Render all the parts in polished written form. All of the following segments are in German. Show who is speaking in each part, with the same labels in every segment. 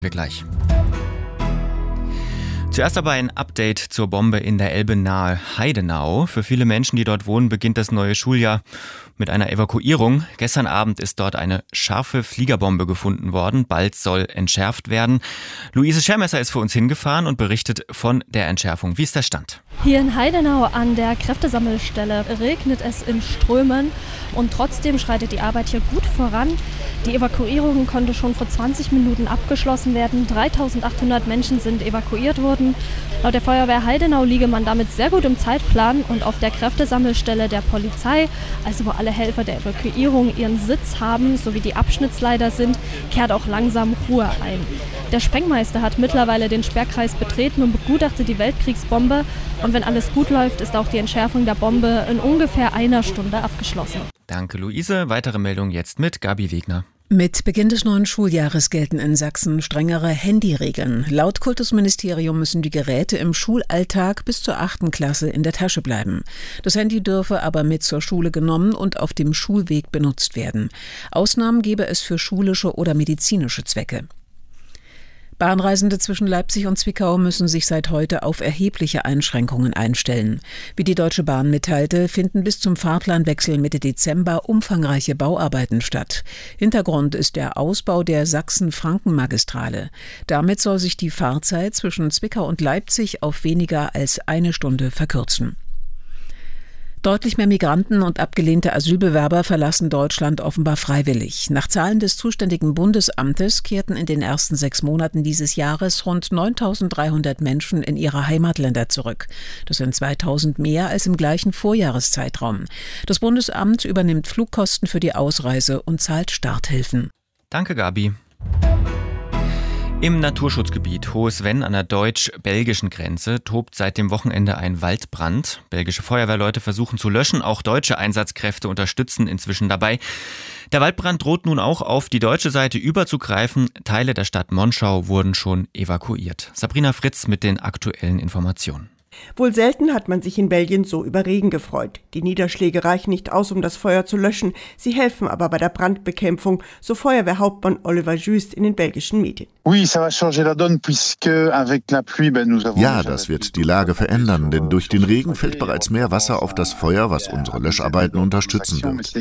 Speaker 1: Wir gleich. Zuerst aber ein Update zur Bombe in der Elbe nahe Heidenau. Für viele Menschen, die dort wohnen, beginnt das neue Schuljahr mit einer Evakuierung. Gestern Abend ist dort eine scharfe Fliegerbombe gefunden worden. Bald soll entschärft werden. Luise Schermesser ist für uns hingefahren und berichtet von der Entschärfung. Wie ist der Stand?
Speaker 2: Hier in Heidenau an der Kräftesammelstelle regnet es in Strömen und trotzdem schreitet die Arbeit hier gut voran. Die Evakuierung konnte schon vor 20 Minuten abgeschlossen werden. 3.800 Menschen sind evakuiert worden. Laut der Feuerwehr Heidenau liege man damit sehr gut im Zeitplan und auf der Kräftesammelstelle der Polizei, also wo alle Helfer der Evakuierung ihren Sitz haben, sowie die Abschnittsleiter sind, kehrt auch langsam Ruhe ein. Der Sprengmeister hat mittlerweile den Sperrkreis betreten und begutachtet die Weltkriegsbombe. Und wenn alles gut läuft, ist auch die Entschärfung der Bombe in ungefähr einer Stunde abgeschlossen.
Speaker 1: Danke, Luise. Weitere Meldungen jetzt mit Gabi Wegner.
Speaker 3: Mit Beginn des neuen Schuljahres gelten in Sachsen strengere Handyregeln. Laut Kultusministerium müssen die Geräte im Schulalltag bis zur 8. Klasse in der Tasche bleiben. Das Handy dürfe aber mit zur Schule genommen und auf dem Schulweg benutzt werden. Ausnahmen gebe es für schulische oder medizinische Zwecke. Bahnreisende zwischen Leipzig und Zwickau müssen sich seit heute auf erhebliche Einschränkungen einstellen. Wie die Deutsche Bahn mitteilte, finden bis zum Fahrplanwechsel Mitte Dezember umfangreiche Bauarbeiten statt. Hintergrund ist der Ausbau der Sachsen-Franken-Magistrale. Damit soll sich die Fahrzeit zwischen Zwickau und Leipzig auf weniger als eine Stunde verkürzen. Deutlich mehr Migranten und abgelehnte Asylbewerber verlassen Deutschland offenbar freiwillig. Nach Zahlen des zuständigen Bundesamtes kehrten in den ersten 6 Monaten dieses Jahres rund 9.300 Menschen in ihre Heimatländer zurück. Das sind 2.000 mehr als im gleichen Vorjahreszeitraum. Das Bundesamt übernimmt Flugkosten für die Ausreise und zahlt Starthilfen.
Speaker 1: Danke, Gabi. Im Naturschutzgebiet Hohes Venn an der deutsch-belgischen Grenze tobt seit dem Wochenende ein Waldbrand. Belgische Feuerwehrleute versuchen zu löschen, auch deutsche Einsatzkräfte unterstützen inzwischen dabei. Der Waldbrand droht nun auch auf die deutsche Seite überzugreifen. Teile der Stadt Monschau wurden schon evakuiert. Sabrina Fritz mit den aktuellen Informationen.
Speaker 4: Wohl selten hat man sich in Belgien so über Regen gefreut. Die Niederschläge reichen nicht aus, um das Feuer zu löschen. Sie helfen aber bei der Brandbekämpfung, so Feuerwehrhauptmann Oliver Just in den belgischen Medien.
Speaker 5: Ja, das wird die Lage verändern, denn durch den Regen fällt bereits mehr Wasser auf das Feuer, was unsere Löscharbeiten unterstützen wird.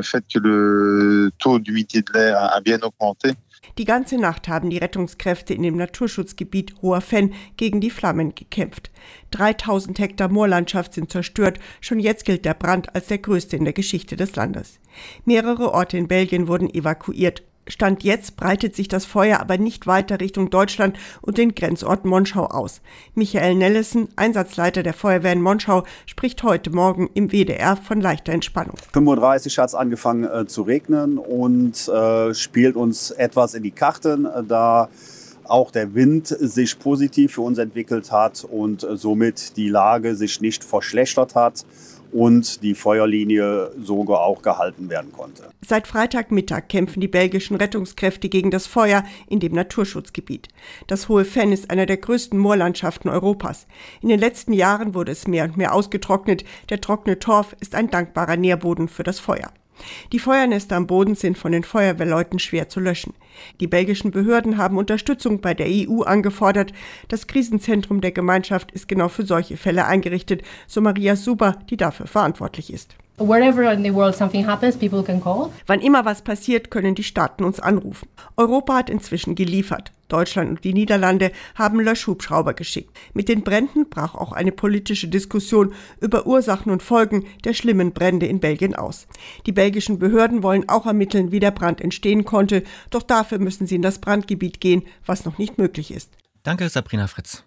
Speaker 4: Die ganze Nacht haben die Rettungskräfte in dem Naturschutzgebiet Hoher Venn gegen die Flammen gekämpft. 3.000 Hektar Moorlandschaft sind zerstört. Schon jetzt gilt der Brand als der größte in der Geschichte des Landes. Mehrere Orte in Belgien wurden evakuiert. Stand jetzt breitet sich das Feuer aber nicht weiter Richtung Deutschland und den Grenzort Monschau aus. Michael Nellesen, Einsatzleiter der Feuerwehr in Monschau, spricht heute Morgen im WDR von leichter Entspannung.
Speaker 6: 5:30 Uhr hat es angefangen zu regnen und spielt uns etwas in die Karten, da auch der Wind sich positiv für uns entwickelt hat und somit die Lage sich nicht verschlechtert hat und die Feuerlinie sogar auch gehalten werden konnte.
Speaker 4: Seit Freitagmittag kämpfen die belgischen Rettungskräfte gegen das Feuer in dem Naturschutzgebiet. Das Hohe Venn ist einer der größten Moorlandschaften Europas. In den letzten Jahren wurde es mehr und mehr ausgetrocknet. Der trockene Torf ist ein dankbarer Nährboden für das Feuer. Die Feuernester am Boden sind von den Feuerwehrleuten schwer zu löschen. Die belgischen Behörden haben Unterstützung bei der EU angefordert. Das Krisenzentrum der Gemeinschaft ist genau für solche Fälle eingerichtet, so Maria Suber, die dafür verantwortlich ist.
Speaker 7: Wherever in the world something happens, people can call.
Speaker 4: Wann immer was passiert, können die Staaten uns anrufen. Europa hat inzwischen geliefert. Deutschland und die Niederlande haben Löschhubschrauber geschickt. Mit den Bränden brach auch eine politische Diskussion über Ursachen und Folgen der schlimmen Brände in Belgien aus. Die belgischen Behörden wollen auch ermitteln, wie der Brand entstehen konnte. Doch dafür müssen sie in das Brandgebiet gehen, was noch nicht möglich ist.
Speaker 1: Danke, Sabrina Fritz.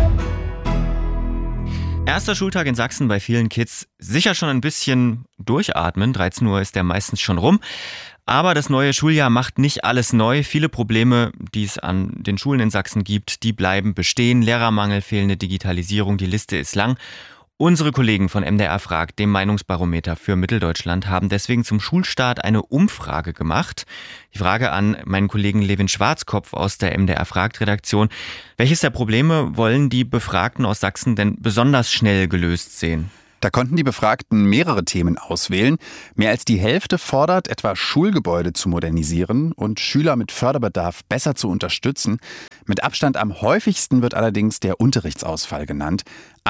Speaker 1: Erster Schultag in Sachsen bei vielen Kids. Sicher schon ein bisschen durchatmen. 13 Uhr ist der meistens schon rum. Aber das neue Schuljahr macht nicht alles neu. Viele Probleme, die es an den Schulen in Sachsen gibt, die bleiben bestehen. Lehrermangel, fehlende Digitalisierung, die Liste ist lang. Unsere Kollegen von MDR fragt, dem Meinungsbarometer für Mitteldeutschland, haben deswegen zum Schulstart eine Umfrage gemacht. Die Frage an meinen Kollegen Levin Schwarzkopf aus der MDR fragt Redaktion: Welches der Probleme wollen die Befragten aus Sachsen denn besonders schnell gelöst sehen?
Speaker 8: Da konnten die Befragten mehrere Themen auswählen. Mehr als die Hälfte fordert, etwa Schulgebäude zu modernisieren und Schüler mit Förderbedarf besser zu unterstützen. Mit Abstand am häufigsten wird allerdings der Unterrichtsausfall genannt.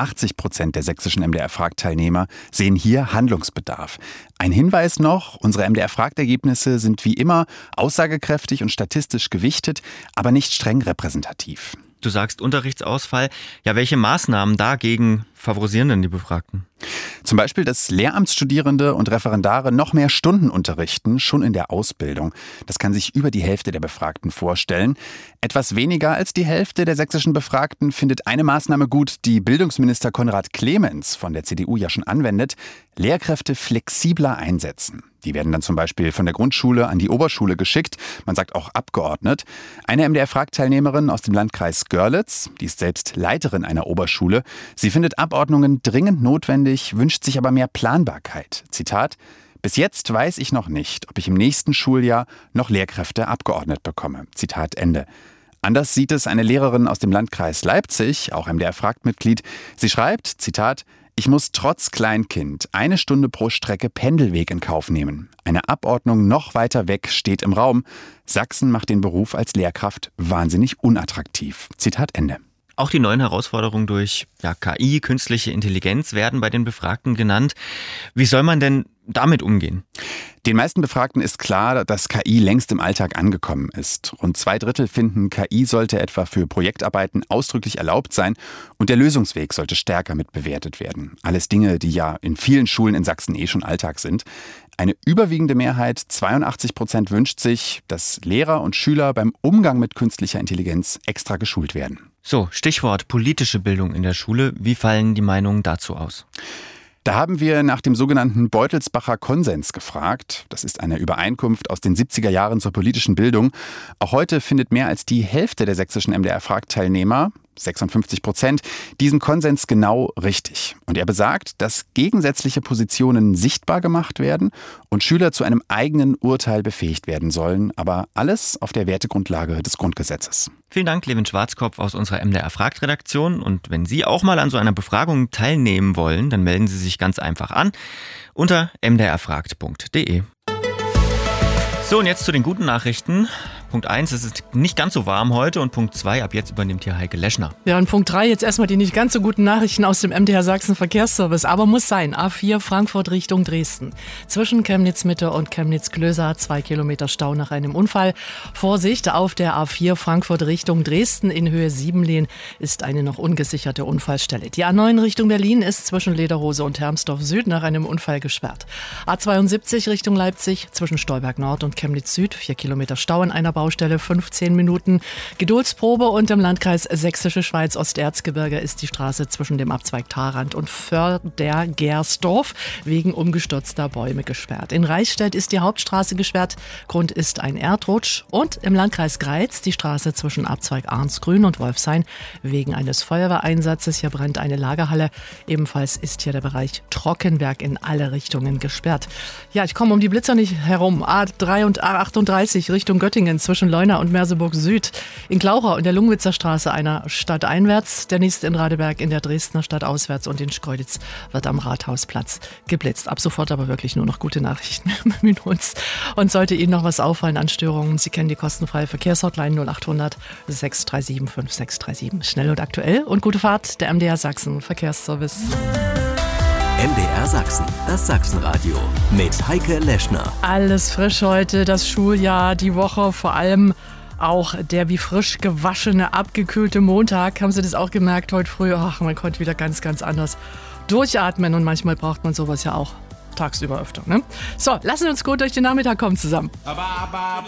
Speaker 8: 80% der sächsischen MDR-Fragteilnehmer sehen hier Handlungsbedarf. Ein Hinweis noch, unsere MDR-Fragtergebnisse sind wie immer aussagekräftig und statistisch gewichtet, aber nicht streng repräsentativ.
Speaker 1: Du sagst Unterrichtsausfall. Ja, welche Maßnahmen dagegen favorisieren denn die Befragten?
Speaker 8: Zum Beispiel, dass Lehramtsstudierende und Referendare noch mehr Stunden unterrichten, schon in der Ausbildung. Das kann sich über die Hälfte der Befragten vorstellen. Etwas weniger als die Hälfte der sächsischen Befragten findet eine Maßnahme gut, die Bildungsminister Konrad Clemens von der CDU ja schon anwendet: Lehrkräfte flexibler einsetzen. Die werden dann zum Beispiel von der Grundschule an die Oberschule geschickt, man sagt auch abgeordnet. Eine MDR-Fragteilnehmerin aus dem Landkreis Görlitz, die ist selbst Leiterin einer Oberschule. Sie findet Abordnungen dringend notwendig, wünscht sich aber mehr Planbarkeit. Zitat: Bis jetzt weiß ich noch nicht, ob ich im nächsten Schuljahr noch Lehrkräfte abgeordnet bekomme. Zitat Ende. Anders sieht es eine Lehrerin aus dem Landkreis Leipzig, auch MDR-Fragt-Mitglied. Sie schreibt, Zitat: Ich muss trotz Kleinkind 1 Stunde pro Strecke Pendelweg in Kauf nehmen. Eine Abordnung noch weiter weg steht im Raum. Sachsen macht den Beruf als Lehrkraft wahnsinnig unattraktiv. Zitat Ende.
Speaker 1: Auch die neuen Herausforderungen durch KI, künstliche Intelligenz, werden bei den Befragten genannt. Wie soll man denn damit umgehen?
Speaker 8: Den meisten Befragten ist klar, dass KI längst im Alltag angekommen ist. Rund 2/3 finden, KI sollte etwa für Projektarbeiten ausdrücklich erlaubt sein und der Lösungsweg sollte stärker mit bewertet werden. Alles Dinge, die ja in vielen Schulen in Sachsen schon Alltag sind. Eine überwiegende Mehrheit, 82%, wünscht sich, dass Lehrer und Schüler beim Umgang mit künstlicher Intelligenz extra geschult werden.
Speaker 1: So, Stichwort politische Bildung in der Schule. Wie fallen die Meinungen dazu aus?
Speaker 8: Da haben wir nach dem sogenannten Beutelsbacher Konsens gefragt. Das ist eine Übereinkunft aus den 70er Jahren zur politischen Bildung. Auch heute findet mehr als die Hälfte der sächsischen MDR-Fragteilnehmer, 56%, diesen Konsens genau richtig. Und er besagt, dass gegensätzliche Positionen sichtbar gemacht werden und Schüler zu einem eigenen Urteil befähigt werden sollen. Aber alles auf der Wertegrundlage des Grundgesetzes.
Speaker 1: Vielen Dank, Levin Schwarzkopf aus unserer MDR-Fragt-Redaktion. Und wenn Sie auch mal an so einer Befragung teilnehmen wollen, dann melden Sie sich ganz einfach an unter mdrfragt.de. So, und jetzt zu den guten Nachrichten. Punkt 1, es ist nicht ganz so warm heute, und Punkt 2, ab jetzt übernimmt hier Heike Leschner.
Speaker 9: Ja, und Punkt 3, jetzt erstmal die nicht ganz so guten Nachrichten aus dem MDR Sachsen Verkehrsservice. Aber muss sein, A4 Frankfurt Richtung Dresden. Zwischen Chemnitz-Mitte und Chemnitz-Klöser 2 Kilometer Stau nach einem Unfall. Vorsicht, auf der A4 Frankfurt Richtung Dresden in Höhe 7 ist eine noch ungesicherte Unfallstelle. Die A9 Richtung Berlin ist zwischen Lederhose und Hermsdorf Süd nach einem Unfall gesperrt. A72 Richtung Leipzig zwischen Stolberg Nord und Chemnitz Süd 4 Kilometer Stau in einer Baustelle, 15 Minuten Geduldsprobe. Und im Landkreis Sächsische Schweiz Osterzgebirge ist die Straße zwischen dem Abzweig Tharand und Fördergersdorf wegen umgestürzter Bäume gesperrt. In Reichstätt ist die Hauptstraße gesperrt. Grund ist ein Erdrutsch. Und im Landkreis Greiz die Straße zwischen Abzweig Arnsgrün und Wolfshain wegen eines Feuerwehreinsatzes. Hier brennt eine Lagerhalle. Ebenfalls ist hier der Bereich Trockenberg in alle Richtungen gesperrt. Ja, ich komme um die Blitzer nicht herum. A3 und A38 Richtung Göttingen zwischen Leuna und Merseburg Süd. In Glauchau in der Lungwitzer Straße einer Stadt einwärts, der nächste in Radeberg in der Dresdner Stadt auswärts und in Schkeuditz wird am Rathausplatz geblitzt. Ab sofort aber wirklich nur noch gute Nachrichten. Wir bemühen uns. Und sollte Ihnen noch was auffallen an Störungen, Sie kennen die kostenfreie Verkehrshotline 0800 637 5637. Schnell und aktuell und gute Fahrt, der MDR Sachsen Verkehrsservice.
Speaker 10: MDR Sachsen, das Sachsenradio mit Heike Leschner.
Speaker 9: Alles frisch heute, das Schuljahr, die Woche, vor allem auch der wie frisch gewaschene, abgekühlte Montag. Haben Sie das auch gemerkt heute früh? Ach, man konnte wieder ganz, ganz anders durchatmen und manchmal braucht man sowas ja auch tagsüber öfter. Ne? So, lassen wir uns gut durch den Nachmittag kommen zusammen.